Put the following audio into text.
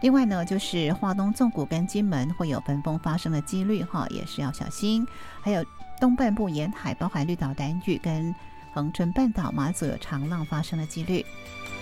另外呢，就是花东纵谷跟金门会有焚风发生的几率哈，也是要小心。还有东半部沿海，包含绿岛、兰屿跟恒春半岛、马祖有长浪发生的几率。